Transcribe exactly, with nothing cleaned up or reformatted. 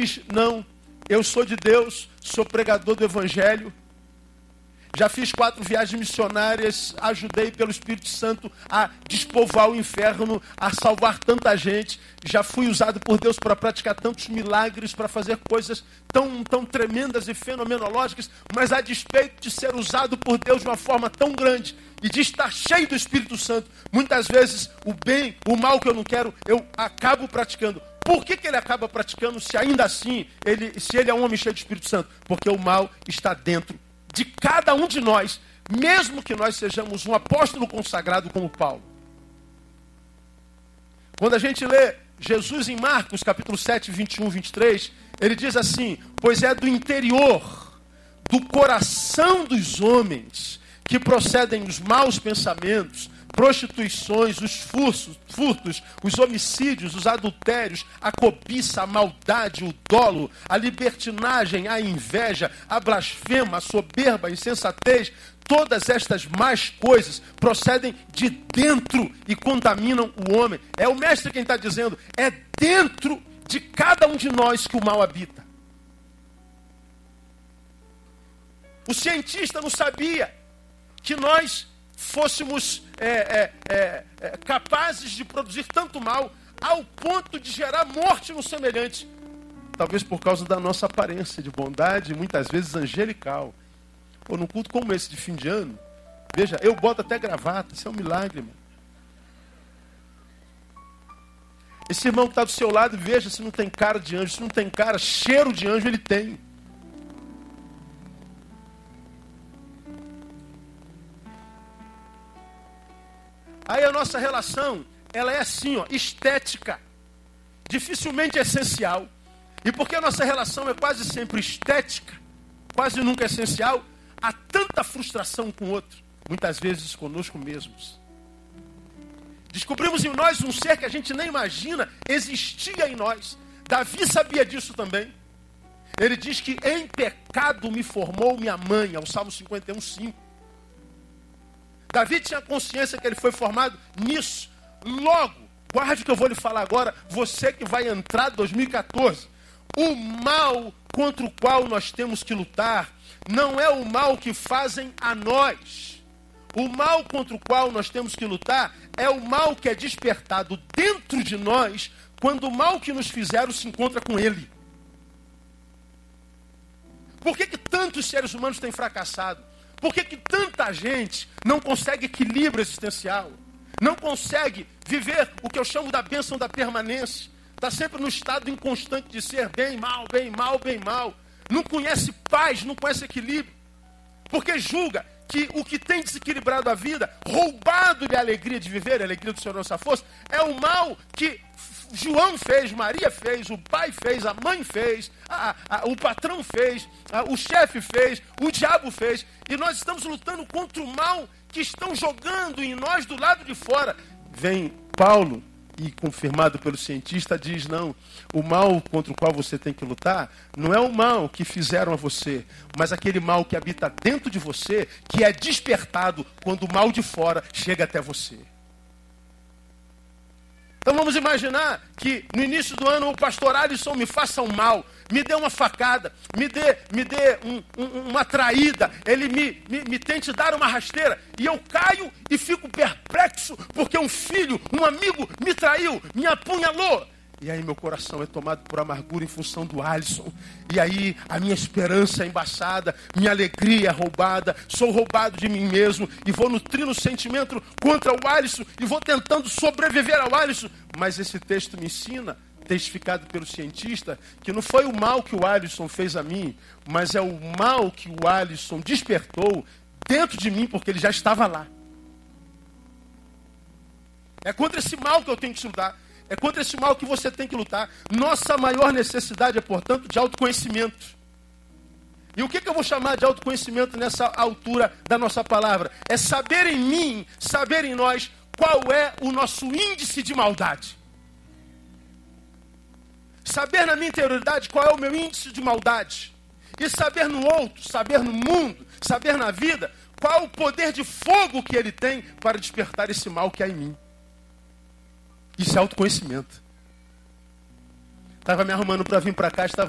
diz, não, eu sou de Deus, sou pregador do Evangelho. Já fiz quatro viagens missionárias, ajudei pelo Espírito Santo a despovoar o inferno, a salvar tanta gente. Já fui usado por Deus para praticar tantos milagres, para fazer coisas tão, tão tremendas e fenomenológicas, mas a despeito de ser usado por Deus de uma forma tão grande e de estar cheio do Espírito Santo, muitas vezes o bem, o mal que eu não quero, eu acabo praticando. Por que, que ele acaba praticando se ainda assim, ele, se ele é um homem cheio do Espírito Santo? Porque o mal está dentro de cada um de nós, mesmo que nós sejamos um apóstolo consagrado como Paulo. Quando a gente lê Jesus em Marcos, capítulo sete, vinte e um, vinte e três, ele diz assim, pois é do interior, do coração dos homens, que procedem os maus pensamentos, prostituições, os furtos, furtos, os homicídios, os adultérios, a cobiça, a maldade, o dolo, a libertinagem, a inveja, a blasfema, a soberba, a insensatez. Todas estas más coisas procedem de dentro e contaminam o homem. É o mestre quem está dizendo, é dentro de cada um de nós que o mal habita. O cientista não sabia que nós fôssemos é, é, é, é, capazes de produzir tanto mal ao ponto de gerar morte no semelhante. Talvez por causa da nossa aparência de bondade, muitas vezes angelical. Ou num culto como esse de fim de ano, veja, eu boto até gravata, isso é um milagre, irmão. Esse irmão que está do seu lado, veja se não tem cara de anjo, se não tem cara, cheiro de anjo ele tem. Aí a nossa relação, ela é assim, ó, estética, dificilmente essencial. E porque a nossa relação é quase sempre estética, quase nunca essencial, há tanta frustração com o outro, muitas vezes conosco mesmos. Descobrimos em nós um ser que a gente nem imagina existia em nós. Davi sabia disso também. Ele diz que em pecado me formou minha mãe, ao Salmo cinquenta e um, cinco. Davi tinha consciência que ele foi formado nisso. Logo, guarde o que eu vou lhe falar agora, você que vai entrar em dois mil e quatorze. O mal contra o qual nós temos que lutar não é o mal que fazem a nós. O mal contra o qual nós temos que lutar é o mal que é despertado dentro de nós quando o mal que nos fizeram se encontra com ele. Por que que tantos seres humanos têm fracassado? Por que que tanta gente não consegue equilíbrio existencial? Não consegue viver o que eu chamo da bênção da permanência? Está sempre no estado inconstante de ser bem, mal, bem, mal, bem, mal. Não conhece paz, não conhece equilíbrio. Porque julga que o que tem desequilibrado a vida, roubado-lhe a alegria de viver, a alegria do Senhor nossa força, é o mal que João fez, Maria fez, o pai fez, a mãe fez, a, a, o patrão fez, a, o chefe fez, o diabo fez. E nós estamos lutando contra o mal que estão jogando em nós do lado de fora. Vem Paulo, e confirmado pelo cientista, diz, não, o mal contra o qual você tem que lutar não é o mal que fizeram a você, mas aquele mal que habita dentro de você, que é despertado quando o mal de fora chega até você. Então vamos imaginar que no início do ano o pastor Alisson me faça um mal, me dê uma facada, me dê, me dê um, um, uma traída, ele me, me, me tente dar uma rasteira, e eu caio e fico perplexo, porque um filho, um amigo me traiu, me apunhalou. E aí meu coração é tomado por amargura em função do Alisson. E aí a minha esperança é embaçada, minha alegria é roubada, sou roubado de mim mesmo e vou nutrindo o sentimento contra o Alisson e vou tentando sobreviver ao Alisson. Mas esse texto me ensina, testificado pelo cientista, que não foi o mal que o Alisson fez a mim, mas é o mal que o Alisson despertou dentro de mim, porque ele já estava lá. É contra esse mal que eu tenho que lutar. É contra esse mal que você tem que lutar. Nossa maior necessidade é, portanto, de autoconhecimento. E o que, que eu vou chamar de autoconhecimento nessa altura da nossa palavra? É saber em mim, saber em nós, qual é o nosso índice de maldade. Saber na minha interioridade qual é o meu índice de maldade. E saber no outro, saber no mundo, saber na vida, qual o poder de fogo que ele tem para despertar esse mal que há em mim. Isso é autoconhecimento. Estava me arrumando para vir para cá, estava